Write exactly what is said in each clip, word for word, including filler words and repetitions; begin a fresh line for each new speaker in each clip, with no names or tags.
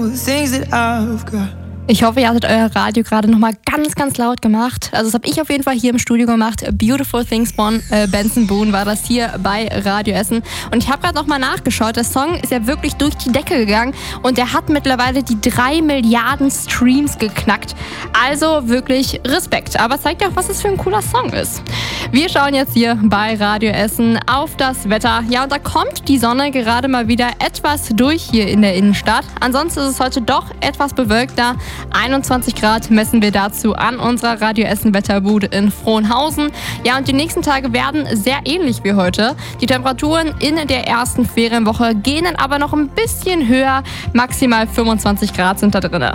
Ich hoffe, ihr hattet euer Radio gerade nochmal ganz, ganz laut gemacht. Also das habe ich auf jeden Fall hier im Studio gemacht. Beautiful Things von äh, Benson Boone war das hier bei Radio Essen. Und ich habe gerade nochmal nachgeschaut. Der Song ist ja wirklich durch die Decke gegangen und der hat mittlerweile die drei Milliarden Streams geknackt. Also wirklich Respekt. Aber zeigt ja auch, was es für ein cooler Song ist. Wir schauen jetzt hier bei Radio Essen auf das Wetter. Ja, und da kommt die Sonne gerade mal wieder etwas durch hier in der Innenstadt. Ansonsten ist es heute doch etwas bewölkter. einundzwanzig Grad messen wir dazu an unserer Radio Essen Wetterbude in Frohnhausen. Ja, und die nächsten Tage werden sehr ähnlich wie heute. Die Temperaturen in der ersten Ferienwoche gehen dann aber noch ein bisschen höher. Maximal fünfundzwanzig Grad sind da drin.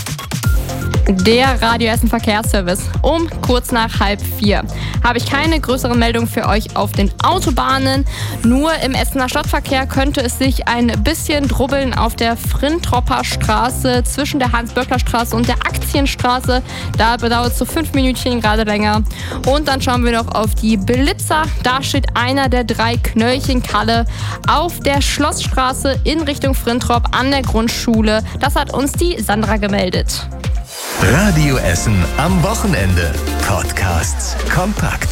Der Radio Essen Verkehrsservice um kurz nach halb vier. Habe ich keine größeren Meldungen für euch auf den Autobahnen. Nur im Essener Stadtverkehr könnte es sich ein bisschen drubbeln auf der Frintropper Straße zwischen der Hans-Böckler-Straße und der Aktienstraße. Da bedauert es so fünf Minütchen gerade länger. Und dann schauen wir noch auf die Blitzer. Da steht einer der drei Knöllchenkalle auf der Schlossstraße in Richtung Frintrop an der Grundschule. Das hat uns die Sandra gemeldet.
Radio Essen am Wochenende. Podcasts kompakt.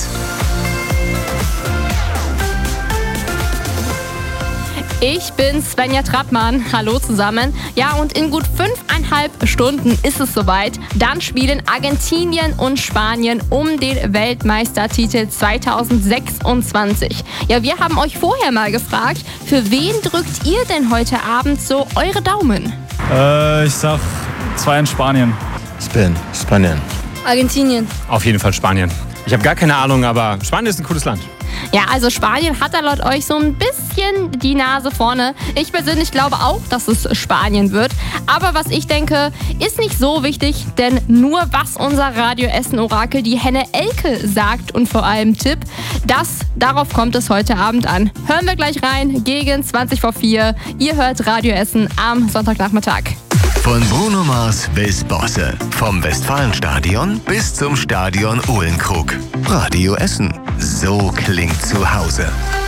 Ich bin Svenja Trappmann. Hallo zusammen. Ja, und in gut fünfeinhalb Stunden ist es soweit. Dann spielen Argentinien und Spanien um den Weltmeistertitel zweitausendsechsundzwanzig. Ja, wir haben euch vorher mal gefragt, für wen drückt ihr denn heute Abend so eure Daumen?
Äh, ich sag zwei in Spanien.
Spain, Spanien.
Argentinien.
Auf jeden Fall Spanien. Ich habe gar keine Ahnung, aber Spanien ist ein cooles Land.
Ja, also Spanien hat da laut euch so ein bisschen die Nase vorne. Ich persönlich glaube auch, dass es Spanien wird. Aber was ich denke, ist nicht so wichtig, denn nur was unser Radio Essen Orakel, die Henne Elke, sagt und vor allem tippt, das, darauf kommt es heute Abend an. Hören wir gleich rein, gegen zwanzig vor vier. Ihr hört Radio Essen am Sonntagnachmittag.
Von Bruno Mars bis Bosse. Vom Westfalenstadion bis zum Stadion Uhlenkrug. Radio Essen. So klingt zu Hause.